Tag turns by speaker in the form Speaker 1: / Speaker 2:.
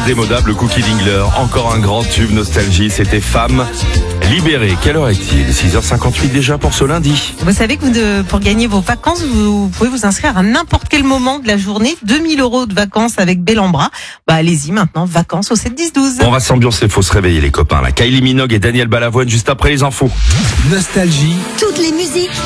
Speaker 1: l'indémodable Cookie Dingler. Encore un grand tube nostalgie, c'était Femme libérée. Quelle heure est-il ? 6h58 déjà pour ce lundi.
Speaker 2: Vous savez que pour gagner vos vacances, vous pouvez vous inscrire à n'importe quel moment de la journée. 2000 € de vacances avec Bellambra. Allez-y maintenant, vacances au 7-10-12.
Speaker 1: On va s'ambiancer, faut se réveiller les copains. Kylie Minogue et Daniel Balavoine juste après les infos.
Speaker 3: Nostalgie.
Speaker 4: Toutes les musiques